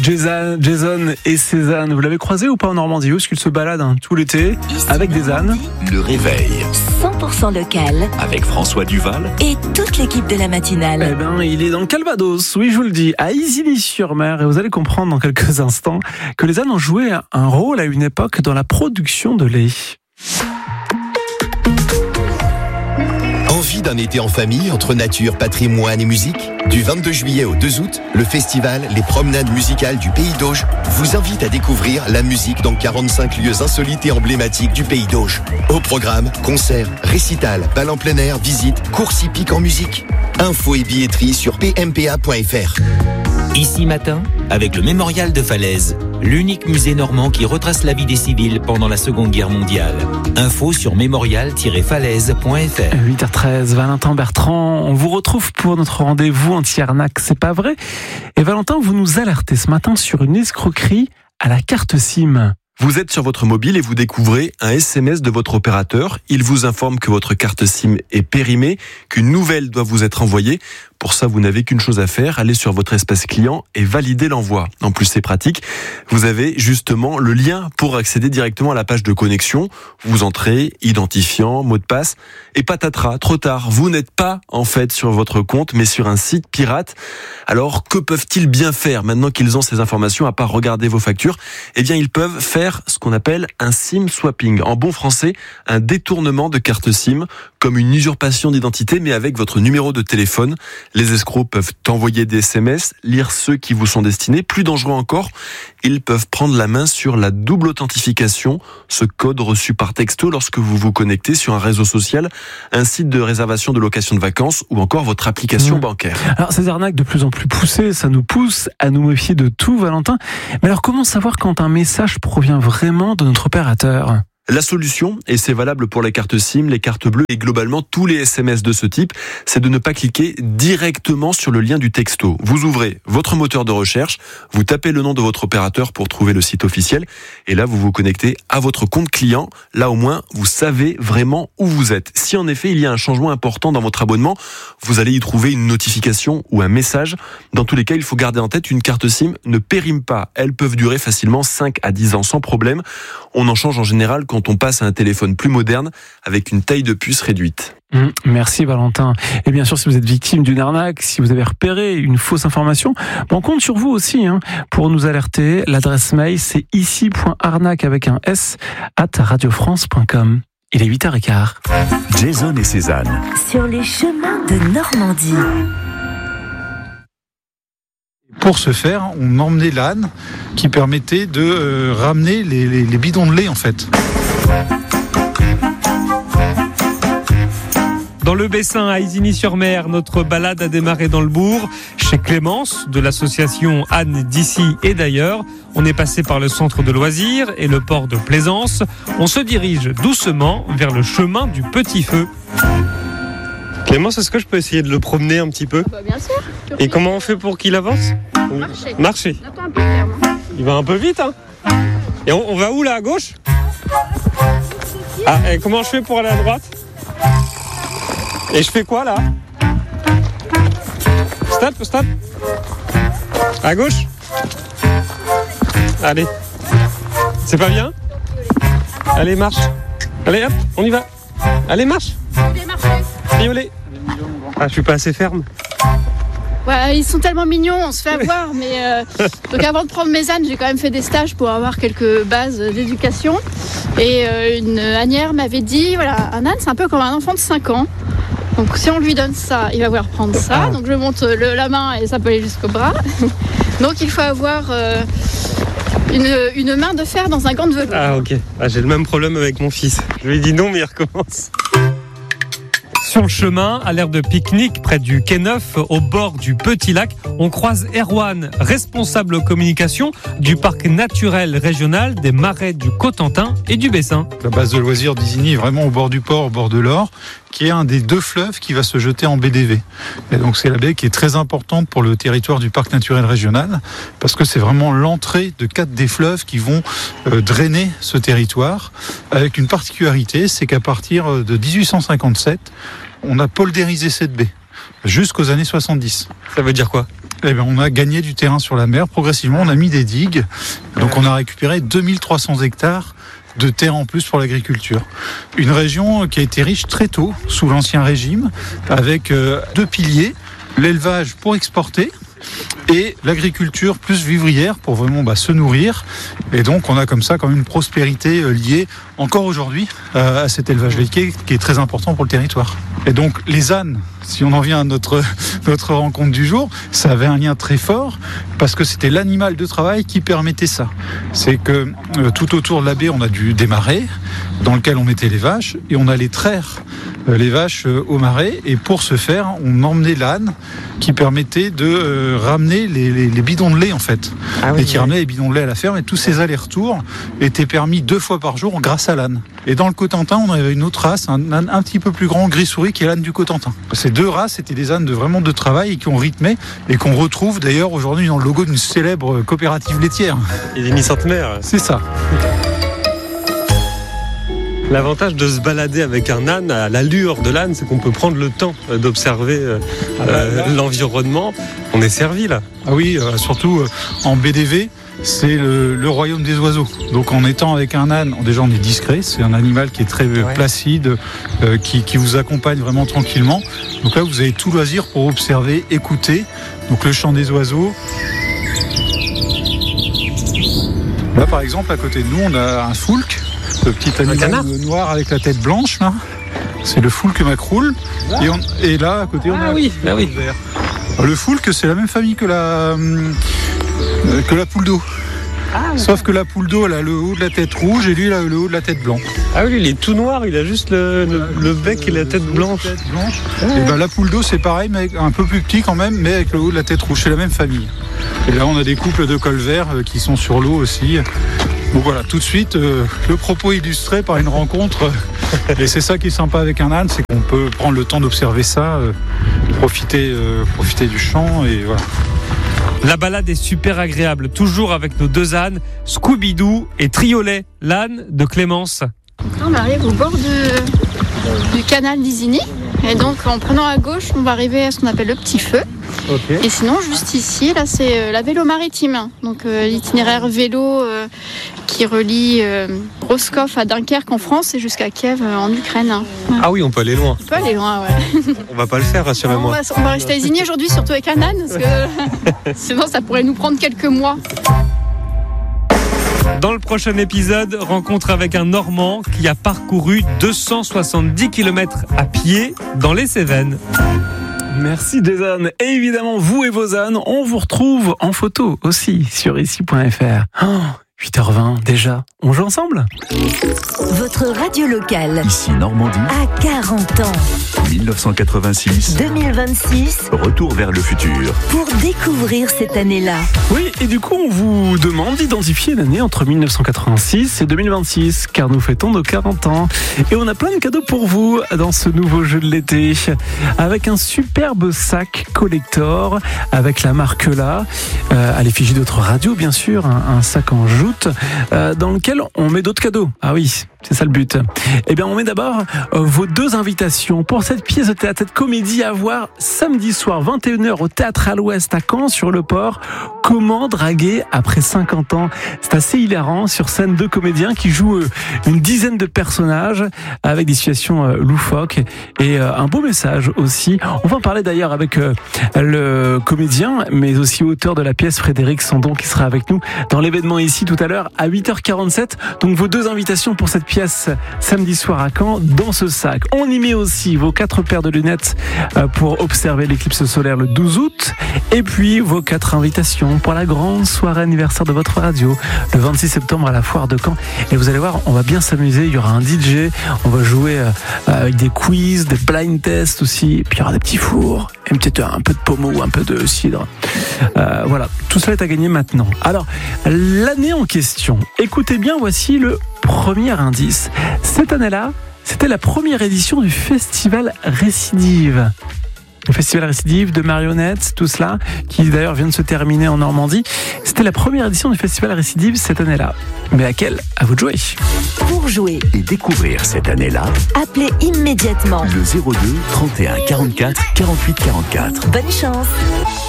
Jason et ses ânes, vous l'avez croisé ou pas en Normandie? Où est-ce qu'il se balade tout l'été avec des ânes? Le réveil 100% local avec François Duval et toute l'équipe de la matinale. Eh ben, il est dans le Calvados, oui je vous le dis, à Isigny-sur-Mer, et vous allez comprendre dans quelques instants que les ânes ont joué un rôle à une époque dans la production de lait. Envie d'un été en famille entre nature, patrimoine et musique? Du 22 juillet au 2 août, le festival Les Promenades Musicales du Pays d'Auge vous invite à découvrir la musique dans 45 lieux insolites et emblématiques du Pays d'Auge. Au programme, concerts, récitals, bal en plein air, visites, courses hippiques en musique. Infos et billetterie sur pmpa.fr. Ici matin, avec le Mémorial de Falaise, l'unique musée normand qui retrace la vie des civils pendant la Seconde Guerre mondiale. Info sur mémorial-falaise.fr. 8h13, Valentin Bertrand, on vous retrouve pour notre rendez-vous anti-arnaque, c'est pas vrai? Et Valentin, vous nous alertez ce matin sur une escroquerie à la carte SIM. Vous êtes sur votre mobile et vous découvrez un SMS de votre opérateur. Il vous informe que votre carte SIM est périmée, qu'une nouvelle doit vous être envoyée. Pour ça, vous n'avez qu'une chose à faire, aller sur votre espace client et valider l'envoi. En plus, c'est pratique. Vous avez justement le lien pour accéder directement à la page de connexion. Vous entrez, identifiant, mot de passe, et patatras, trop tard. Vous n'êtes pas, en fait, sur votre compte, mais sur un site pirate. Alors, que peuvent-ils bien faire maintenant qu'ils ont ces informations, à part regarder vos factures? Eh bien, ils peuvent faire ce qu'on appelle un SIM swapping. En bon français, un détournement de carte SIM, comme une usurpation d'identité, mais avec votre numéro de téléphone. Les escrocs peuvent envoyer des SMS, lire ceux qui vous sont destinés. Plus dangereux encore, ils peuvent prendre la main sur la double authentification, ce code reçu par texto lorsque vous vous connectez sur un réseau social, un site de réservation de location de vacances ou encore votre application bancaire. Alors ces arnaques de plus en plus poussées, ça nous pousse à nous méfier de tout, Valentin. Mais alors comment savoir quand un message provient vraiment de notre opérateur ? La solution, et c'est valable pour les cartes SIM, les cartes bleues et globalement tous les SMS de ce type, c'est de ne pas cliquer directement sur le lien du texto. Vous ouvrez votre moteur de recherche, vous tapez le nom de votre opérateur pour trouver le site officiel et là vous vous connectez à votre compte client. Là au moins vous savez vraiment où vous êtes. Si en effet il y a un changement important dans votre abonnement, vous allez y trouver une notification ou un message. Dans tous les cas, il faut garder en tête, une carte SIM ne périme pas. Elles peuvent durer facilement 5 à 10 ans sans problème. On en change en général quand on passe à un téléphone plus moderne avec une taille de puce réduite. Merci Valentin. Et bien sûr, si vous êtes victime d'une arnaque, si vous avez repéré une fausse information, on compte sur vous aussi pour nous alerter. L'adresse mail, c'est ici.arnaque avec un S @radiofrance.com. Il est 8h15. Jason et ses ânes Sur les chemins de Normandie. Pour ce faire, on emmenait l'âne qui permettait de ramener les bidons de lait en fait. Dans le Bessin, à Isigny-sur-Mer, notre balade a démarré dans le bourg, chez Clémence, de l'association Anne d'ici et d'ailleurs. On est passé par le centre de loisirs et le port de Plaisance. On se dirige doucement vers le chemin du Petit Feu. Clémence, est-ce que je peux essayer de le promener un petit peu ? Bien sûr. Et comment on fait pour qu'il avance ? Marcher. Attends un peu ferme. Il va un peu vite, Et on va où là, à gauche ? Et comment je fais pour aller à droite ? Et je fais quoi là ? Stop. À gauche ? Allez. C'est pas bien ? Allez, marche. Allez, hop, on y va. Allez, marche. Violet. Je suis pas assez ferme. Ouais, ils sont tellement mignons, on se fait avoir. Mais donc avant de prendre mes ânes, j'ai quand même fait des stages pour avoir quelques bases d'éducation. Et une ânière m'avait dit, voilà, un âne c'est un peu comme un enfant de 5 ans. Donc si on lui donne ça, il va vouloir prendre ça. Donc je monte la main et ça peut aller jusqu'au bras. Donc il faut avoir une main de fer dans un gant de velours. Ok. J'ai le même problème avec mon fils. Je lui ai dit non, mais il recommence. Sur le chemin, à l'aire de pique-nique, près du Quai Neuf, au bord du Petit Lac, on croise Erwan, responsable communication du parc naturel régional des Marais du Cotentin et du Bessin. La base de loisirs d'Isigny est vraiment au bord du port, au bord de l'Or, qui est un des 2 fleuves qui va se jeter en baie d'Évé. Et donc c'est la baie qui est très importante pour le territoire du parc naturel régional, parce que c'est vraiment l'entrée de 4 des fleuves qui vont drainer ce territoire, avec une particularité, c'est qu'à partir de 1857, on a poldérisé cette baie, jusqu'aux années 70. Ça veut dire quoi ? on a gagné du terrain sur la mer. Progressivement, on a mis des digues. Donc on a récupéré 2300 hectares de terre en plus pour l'agriculture. Une région qui a été riche très tôt, sous l'Ancien Régime, avec 2 piliers, l'élevage pour exporter et l'agriculture plus vivrière pour vraiment se nourrir. Et donc on a comme ça quand même une prospérité liée encore aujourd'hui à cet élevage laitier qui est très important pour le territoire. Et donc les ânes, si on en vient à notre rencontre du jour, ça avait un lien très fort parce que c'était l'animal de travail qui permettait ça. C'est que tout autour de la baie, on a des marais dans lesquels on mettait les vaches et on allait traire les vaches au marais. Et pour ce faire, on emmenait l'âne qui permettait de ramener les bidons de lait en fait. Et qui ramenait les bidons de lait à la ferme. Et tous ces allers-retours étaient permis 2 fois par jour grâce à l'âne. Et dans le Cotentin, on avait une autre race, un âne un petit peu plus grand, gris-souris, qui est l'âne du Cotentin. Ces 2 races étaient des ânes vraiment de travail et qui ont rythmé et qu'on retrouve d'ailleurs aujourd'hui dans le logo d'une célèbre coopérative laitière. Il est mi-centenaire. C'est ça. L'avantage de se balader avec un âne, à l'allure de l'âne, c'est qu'on peut prendre le temps d'observer l'environnement. On est servi là. Ah oui, surtout en BDV, c'est le royaume des oiseaux. Donc en étant avec un âne, déjà on est discret, c'est un animal qui est très placide, qui vous accompagne vraiment tranquillement. Donc là vous avez tout loisir pour observer, écouter. Donc le chant des oiseaux. Là par exemple, à côté de nous, on a un foulque. Le petit animal noir avec la tête blanche, là. C'est le foulque macroule. Et là, à côté, on a le vert. Le foulque, c'est la même famille que la poule d'eau. Sauf que la poule d'eau, elle a le haut de la tête rouge et lui, il a le haut de la tête blanc. Ah oui, il est tout noir, il a juste le bec et la tête blanche. Et la poule d'eau, c'est pareil, mais un peu plus petit quand même, mais avec le haut de la tête rouge. C'est la même famille. Et là, on a des couples de colverts qui sont sur l'eau aussi. Donc voilà, tout de suite, le propos illustré par une rencontre. Et c'est ça qui est sympa avec un âne, c'est qu'on peut prendre le temps d'observer ça, profiter du champ et voilà. La balade est super agréable, toujours avec nos 2 ânes, Scooby-Doo et Triolet, l'âne de Clémence. On arrive au bord du canal d'Isigny. Et donc en prenant à gauche, on va arriver à ce qu'on appelle le Petit Feu. Et sinon, juste ici, là, c'est la vélo maritime. Donc l'itinéraire vélo qui relie Roscoff à Dunkerque en France et jusqu'à Kiev en Ukraine. Ah oui, on peut aller loin. On peut aller loin, ouais. On va pas le faire, rassurez-moi. On va rester à Isigny aujourd'hui, surtout avec un âne, parce que sinon ça pourrait nous prendre quelques mois. Dans le prochain épisode, rencontre avec un Normand qui a parcouru 270 km à pied dans les Cévennes. Merci Jason. Et évidemment, vous et vos ânes, on vous retrouve en photo aussi sur ici.fr. 8h20 déjà. On joue ensemble ? Votre radio locale. Ici Normandie. À 40 ans. 1986. 2026. Retour vers le futur. Pour découvrir cette année-là. Oui, et du coup, on vous demande d'identifier l'année entre 1986 et 2026, car nous fêtons nos 40 ans. Et on a plein de cadeaux pour vous dans ce nouveau jeu de l'été, avec un superbe sac collector, avec la marque là, à l'effigie d'autres radios, bien sûr, un sac en jute, dans lequel on met d'autres cadeaux. Ah oui, c'est ça le but. Eh bien, on met d'abord vos 2 invitations pour cette pièce de théâtre, cette comédie à voir samedi soir 21h au Théâtre à l'Ouest à Caen sur le port. Comment draguer après 50 ans. C'est assez hilarant. Sur scène, 2 comédiens qui jouent une dizaine de personnages avec des situations loufoques et un beau message aussi. On va en parler d'ailleurs avec le comédien mais aussi auteur de la pièce, Frédéric Sandon, qui sera avec nous dans l'événement ici tout à l'heure à 8h47. Donc vos 2 invitations pour cette pièce samedi soir à Caen dans ce sac. On y met aussi vos 4 paires de lunettes pour observer l'éclipse solaire le 12 août et puis vos 4 invitations pour la grande soirée anniversaire de votre radio le 26 septembre à la foire de Caen. Et vous allez voir, on va bien s'amuser. Il y aura un DJ, on va jouer avec des quiz, des blind tests aussi, et puis il y aura des petits fours et peut-être un peu de pommeau, un peu de cidre. Voilà, tout ça est à gagner maintenant. Alors, l'année en question, écoutez bien, voici le premier indice. Cette année-là, c'était la première édition du Festival Récidive. Le Festival Récidive de marionnettes, tout cela, qui d'ailleurs vient de se terminer en Normandie. C'était la première édition du Festival Récidive cette année-là. Mais laquelle ? À vous de jouer. Pour jouer Et découvrir cette année-là, appelez immédiatement le 02 31 44 48 44. Bonne chance.